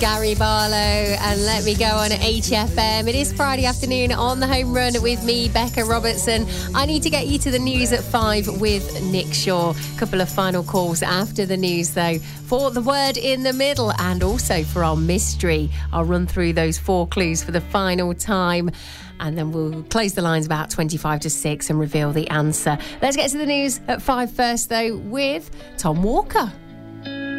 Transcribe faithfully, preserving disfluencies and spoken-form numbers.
Gary Barlow and Let Me Go on H F M. It is Friday afternoon on the home run with me, Becca Robertson. I need to get you to the news at five with Nick Shaw. A couple of final calls after the news, though, for the word in the middle and also for our mystery. I'll run through those four clues for the final time. And then we'll close the lines about twenty-five to six and reveal the answer. Let's get to the news at five first, though, with Tom Walker.